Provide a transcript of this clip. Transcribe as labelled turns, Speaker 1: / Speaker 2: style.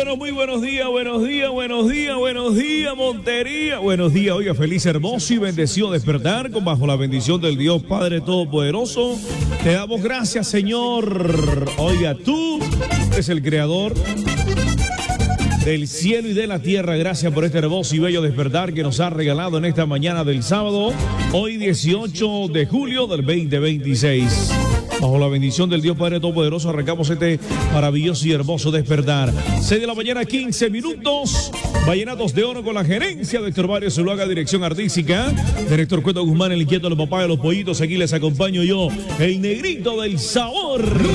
Speaker 1: muy buenos días, Montería. Buenos días, oiga, feliz, hermoso y bendecido despertar con bajo la bendición del Dios Padre Todopoderoso. Te damos gracias, Señor. Oiga, tú eres el creador del cielo y de la tierra. Gracias por este hermoso y bello despertar que nos ha regalado en esta mañana del sábado, hoy 18 de julio del 2026. Bajo la bendición del Dios Padre Todopoderoso arrancamos este maravilloso y hermoso despertar. 6 de la mañana, 15 minutos. Vallenatos de Oro con la gerencia de Héctor Barrio Zuluaga, dirección artística de Héctor Cueto Guzmán, el inquieto, el papá de los pollitos. Aquí les acompaño yo, el negrito del sabor.